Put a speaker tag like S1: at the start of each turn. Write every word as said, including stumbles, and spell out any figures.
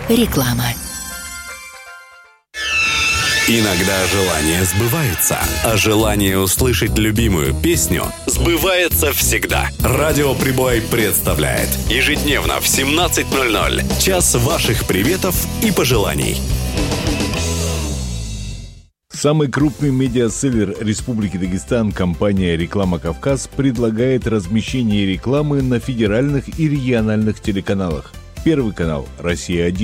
S1: Реклама.
S2: Иногда желания сбываются, а желание услышать любимую песню сбывается всегда. Радио Прибой представляет ежедневно в семнадцать ноль ноль час ваших приветов и пожеланий.
S3: Самый крупный медиаселлер Республики Дагестан, компания «Реклама Кавказ», предлагает размещение рекламы на федеральных и региональных телеканалах. Первый канал «Россия-один»,